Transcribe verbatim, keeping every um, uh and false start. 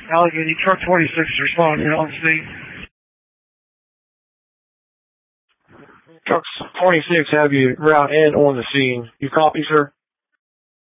Allegheny, truck twenty-six is responding on scene. Truck twenty-six have you route and on the scene. You copy, sir?